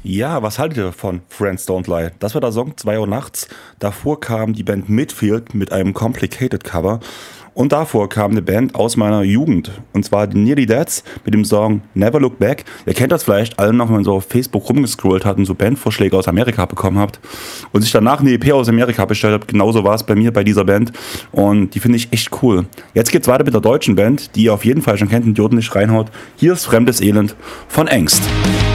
Ja, was haltet ihr von Friends Don't Lie? Das war der Song 2 Uhr nachts. Davor kam die Band Midfield mit einem Complicated Cover. Und davor kam eine Band aus meiner Jugend. Und zwar die Nearly Deads mit dem Song Never Look Back. Ihr kennt das vielleicht alle noch, wenn man so auf Facebook rumgescrollt hat und so Bandvorschläge aus Amerika bekommen habt. Und sich danach eine EP aus Amerika bestellt habt. Genauso war es bei mir bei dieser Band. Und die finde ich echt cool. Jetzt geht's weiter mit der deutschen Band, die ihr auf jeden Fall schon kennt und die ordentlich reinhaut. Hier ist Fremdes Elend von Ängst.